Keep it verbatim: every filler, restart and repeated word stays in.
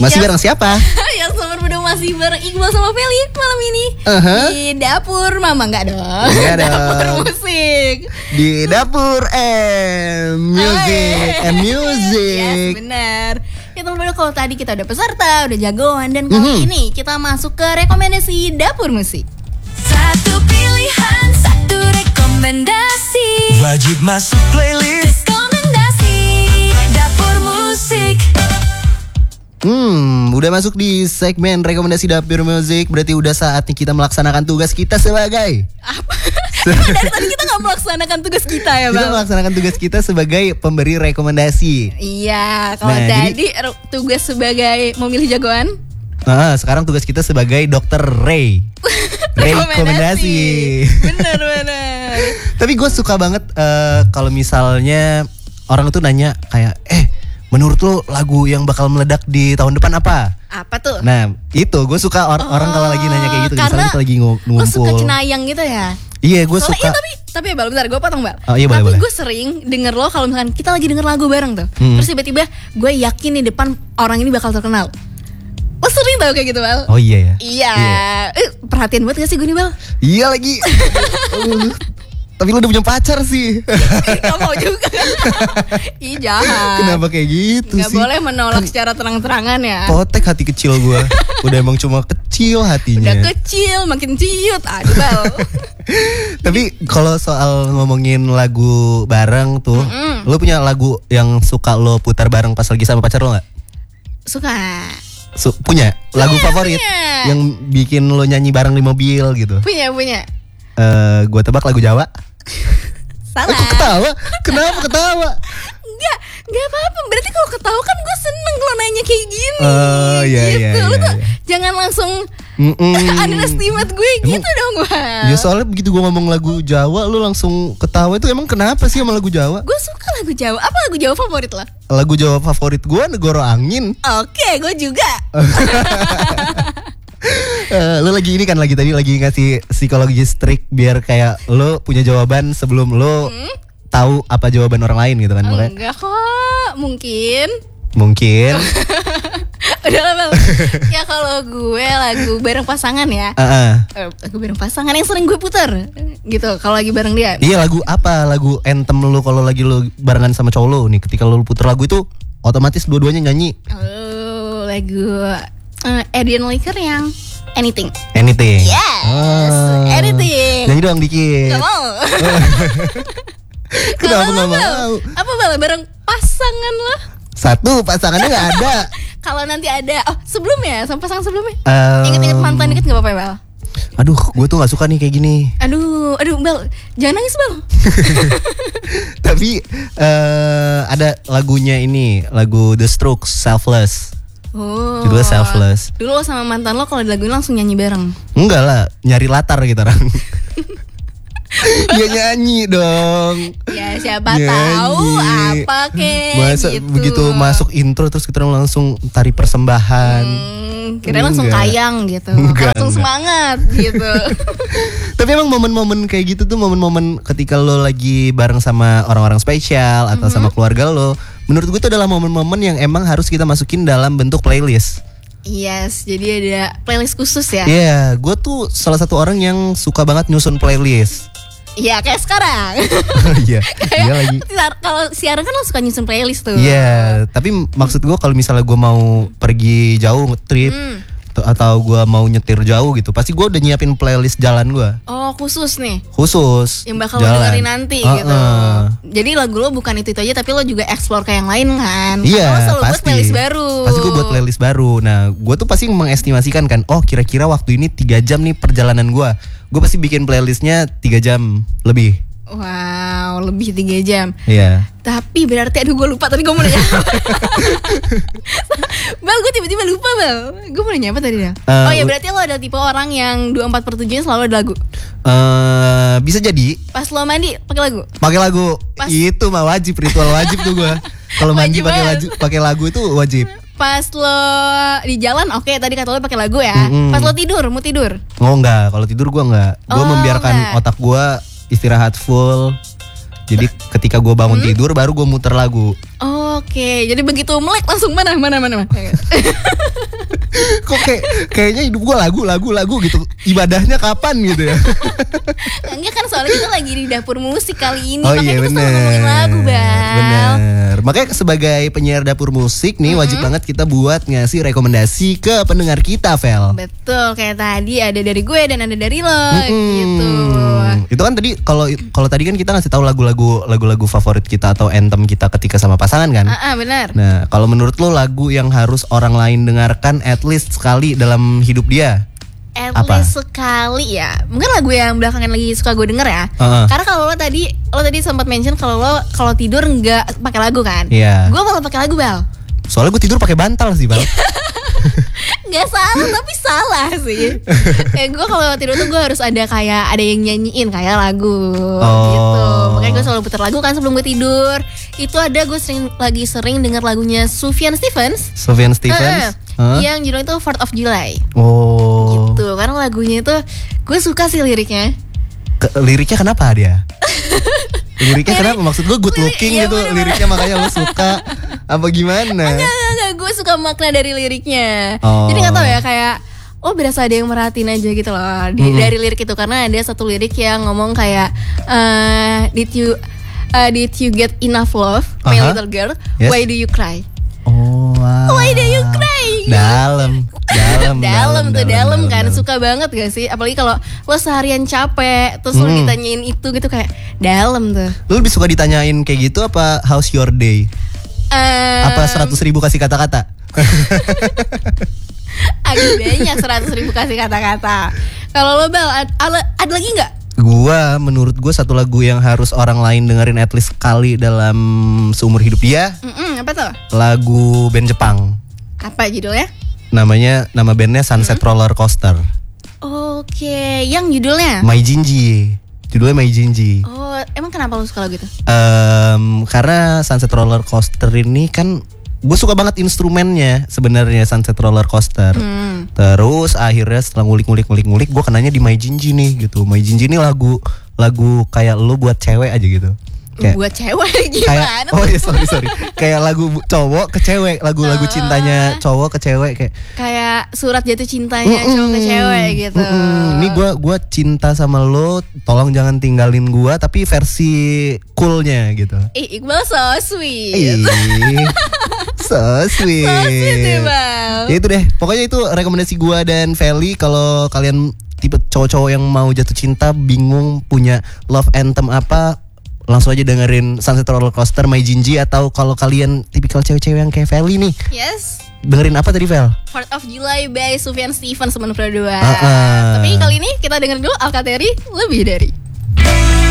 Masih bareng siapa? Yang sumber berdua masih bareng Iqbal sama Feli malam ini. Uh-huh. Di dapur Mama enggak dong. Enggak dong. Dapur musik. Di dapur M Music, M Music. Yes, benar. Ya teman-teman, kalau tadi kita udah peserta, udah jagoan, dan kali Mm-hmm. ini kita masuk ke rekomendasi dapur musik. Satu pilihan, satu rekomendasi. Wajib masuk playlist Rekomendasi dapur musik. Hmm, udah masuk di segmen rekomendasi dapur musik. Berarti udah saatnya kita melaksanakan tugas kita sebagai Apa? Emang dari tadi kita gak melaksanakan tugas kita ya, Kita Bang? melaksanakan tugas kita sebagai pemberi rekomendasi. Iya, kalau Nah, tadi ru- tugas sebagai memilih jagoan. Nah, sekarang tugas kita sebagai dokter Ray. Rekomendasi. Bener bener. Tapi gue suka banget eh, kalau misalnya orang tuh nanya kayak, eh menurut lo lagu yang bakal meledak di tahun depan apa? Apa tuh? Nah itu gue suka or- Oh, orang kalau lagi nanya kayak gitu. karena Misalnya kita lagi ngu- Lo suka ngumpul. cenayang gitu ya? Iya gue Soalnya suka. iya, tapi tapi ya Bal, bentar gue potong Bal. Oh, iya, boleh, tapi boleh. gue sering denger lo kalau misalkan kita lagi denger lagu bareng tuh. Hmm. Terus tiba-tiba gue yakin nih depan orang ini bakal terkenal. Lo sering tau kayak gitu Bal? Oh iya ya. Iya. Eh, perhatian banget gak sih gue nih Bal? Iya lagi. Uh, Tapi lu udah punya pacar sih. Gak mau juga. Ih jahat. Kenapa kayak gitu Gak sih? boleh menolak secara terang-terangan ya. Potek hati kecil gue. Udah emang cuma kecil hatinya. Udah kecil makin ciut. Aduh Bal. Tapi kalau soal ngomongin lagu bareng tuh, Mm-mm. lu punya lagu yang suka lo putar bareng pas lagi sama pacar lo nggak? Suka. Su- punya lagu Punya, favorit punya. yang bikin lo nyanyi bareng di mobil gitu? Punya punya. Eh, gue tebak lagu Jawa. Salah. Eh, kok ketawa? Kenapa ketawa? Enggak, enggak apa-apa. Berarti kalau ketawa kan gue seneng kalau nanya kayak gini. Oh, iya, gitu. iya, Lu iya, tuh iya. jangan langsung Mm-mm. underestimate gue gitu dong, Bang. Ya soalnya begitu gue ngomong lagu Jawa, lu langsung ketawa. Itu emang kenapa sih sama lagu Jawa? Gue suka lagu Jawa. Apa lagu Jawa favorit lo? Lagu Jawa favorit gue Negoro Angin. Oke, gue juga. Eh, lu lagi ini kan lagi tadi lagi ngasih psikologi trik biar kayak lu punya jawaban sebelum lu Hmm? tahu apa jawaban orang lain gitu kan, makanya Enggak kok, mungkin. mungkin. Udah lah, Bang. Ya kalau gue lagu bareng pasangan ya. Heeh. Eh, lagu bareng pasangan yang sering gue puter gitu kalau lagi bareng dia. Iya, lagu apa? Lagu anthem lu kalau lagi lu barengan sama cowok lu nih, ketika lu puter lagu itu otomatis dua-duanya nyanyi. Oh, lagu uh, Edian Liker yang Anything. Anything. Yes, Ah. anything. Nyanyi doang dikit. Gak mau. Kenapa Kalau nggak lo, Bal, mau? Apa Bal, bareng pasangan lo? Satu pasangannya nggak ada. Kalau nanti ada, oh sebelumnya, sama pasangan sebelumnya. Eh, Ingat-ingat mantan dikit gak apa-apa ya Bal? Aduh, gue tuh nggak suka nih kayak gini. Aduh, aduh Bal, jangan nangis Bal. Tapi eh ada lagunya ini, lagu The Strokes, Selfless. Oh. Judulnya Selfless. Dulu lo sama mantan lo kalau dilaguin langsung nyanyi bareng. Enggak lah, nyari latar gitu orang. Ya nyanyi dong. Ya siapa Nyanyi. tahu apa kek Masa gitu. begitu masuk intro terus kita langsung tari persembahan. Hmm, kira langsung Enggak. kayang gitu. Enggak, Langsung enggak. semangat gitu. Tapi emang momen-momen kayak gitu tuh momen-momen ketika lo lagi bareng sama orang-orang spesial atau sama keluarga lo. Menurut gue itu adalah momen-momen yang emang harus kita masukin dalam bentuk playlist. Yes, jadi ada playlist khusus ya. Iya, gue tuh salah satu orang yang suka banget nyusun playlist. Iya, kayak sekarang. Iya, Kayak iya lagi. siar- kalau siaran kan lo suka nyusun playlist tuh. Iya, tapi maksud gue kalau misalnya gue mau pergi jauh trip Hmm. t- atau gue mau nyetir jauh gitu, pasti gue udah nyiapin playlist jalan gue Oh, khusus nih. khusus. Yang bakal lo jalan. dengerin nanti Uh-uh. gitu. Jadi lagu lo bukan itu-itu aja, tapi lo juga explore ke yang lain kan. Iya, Karena lo selalu buat pasti. playlist baru. Pasti gue buat playlist baru. Nah, gue tuh pasti mengestimasikan kan, oh kira-kira waktu ini tiga jam nih perjalanan gue. Gue pasti bikin playlistnya tiga jam lebih. Wow, lebih tiga jam. Iya. Tapi berarti, aduh gue lupa tadi gue mau nanya apa. Bal, gue tiba-tiba lupa Bal. Gue mau nanya apa tadi ya? Uh, Oh ya, berarti lo ada tipe orang yang dua puluh empat per tujuh selalu ada lagu. Eh, bisa jadi Pas lo mandi pakai lagu. pakai lagu. Pas- Itu mah wajib, ritual wajib tuh gue. Kalau mandi Wajib pakai banget. lagu, pakai lagu itu wajib. Pas lo di jalan, oke tadi kata lo pakai lagu ya. Mm-mm. Pas lo tidur, mau tidur. Oh enggak, kalau tidur gue enggak. Gue Oh, membiarkan enggak. otak gue istirahat full. Jadi ketika gue bangun tidur baru gue muter lagu. Oh, Oke, jadi begitu melek langsung mana mana mana. Kok kayak kayaknya hidup gue lagu lagu lagu gitu. Ibadahnya kapan gitu ya? Enggak kan soalnya kita lagi di dapur musik kali ini, Oh makanya iya kita bener selalu ngomongin lagu, Bal. Bener. Makanya sebagai penyiar dapur musik nih, wajib banget kita buat ngasih rekomendasi ke pendengar kita, Vel. Betul, kayak tadi ada dari gue dan ada dari lo Mm-mm. gitu. Itu kan tadi kalau kalau tadi kan kita ngasih tahu lagu-lagu lagu-lagu favorit kita atau anthem kita ketika sama pasangan kan. Ah, ah, benar. Nah, kalau menurut lo lagu yang harus orang lain dengarkan at least sekali dalam hidup dia? At Apa? least sekali ya. Mungkin lagu yang belakangan lagi suka gue denger ya. Uh-uh. Karena kalau lo tadi lo tadi sempat mention kalau lo kalau tidur nggak pakai lagu kan. Iya. Gue malah pakai lagu, Bal. Soalnya gue tidur pakai bantal sih, Bang. Nggak salah tapi salah sih. Kayak gue kalau tidur tuh gue harus ada kayak ada yang nyanyiin kayak lagu gitu. Makanya gue selalu putar lagu kan sebelum gue tidur. Itu ada gue sering lagi sering denger lagunya Sufjan Stevens. Sufjan Stevens. Eh, Hah? Yang judulnya itu fourth of July. Oh. Gitu. Karena lagunya itu gue suka sih liriknya. Ke- liriknya kenapa dia? Liriknya kenapa? Maksud gue good Lirik- looking iya, gitu. bener-bener. Liriknya makanya lo suka apa gimana? Enggak, enggak, enggak. Gue suka makna dari liriknya. Oh. Jadi gak tahu ya kayak oh berasa ada yang merhatiin aja gitu loh di, Hmm. dari lirik itu. Karena ada satu lirik yang ngomong kayak eh, Did you uh, Did you get enough love, my Aha. little girl? Yes. Why do you cry? Oh, wow. Why do you cry? Dalam, dalam, dalam tuh dalam kan suka banget gak sih, apalagi kalau lo seharian capek terus lo Hmm. ditanyain itu gitu kayak dalam tuh. Lu lebih suka ditanyain kayak gitu apa how's your day? Em, Apa seratus ribu kasih kata-kata? agak banyak seratus ribu kasih kata-kata. Kalau lo Bal ada, ada lagi nggak? Gua menurut gue satu lagu yang harus orang lain dengerin at least sekali dalam seumur hidup dia, Mm-mm, apa tuh? lagu band Jepang. Apa judulnya? Namanya nama bandnya Sunset Roller Coaster. Oke, yang judulnya? My Jinji. Judulnya My Jinji. Oh, emang kenapa lo suka lagu itu? Em, karena Sunset Roller Coaster ini kan gue suka banget instrumennya sebenarnya Sunset Roller Coaster. Hmm. Terus akhirnya setelah ngulik-ngulik-ngulik-ngulik gue kenanya di My Jinji nih gitu. My Jinji ini lagu lagu kayak lu buat cewek aja gitu. Kayak, Buat cewek kayak gimana? oh iya sorry sorry kayak lagu bu- cowok ke cewek, lagu-lagu Oh. cintanya cowok ke cewek kayak Kayak surat jatuh cintanya Mm-mm. cowok ke cewek gitu. Mm-mm. Ini gue gua cinta sama lo, tolong jangan tinggalin gue, tapi versi coolnya gitu. Ih, Iqbal so sweet. Ih, so sweet. So sweet ya, Bang. Ya itu deh, pokoknya itu rekomendasi gue dan Feli. Kalau kalian tipe cowok-cowok yang mau jatuh cinta, bingung punya love anthem apa, langsung aja dengerin Sunset Roller Coaster, My Jinji. Atau kalau kalian tipikal cewek-cewek yang kayak Feli nih, Yes. dengerin apa tadi, Vel? fourth of July by Sufjan Stevens teman berdua. Ah, ah. Tapi kali ini kita dengerin dulu Alkateri lebih dari.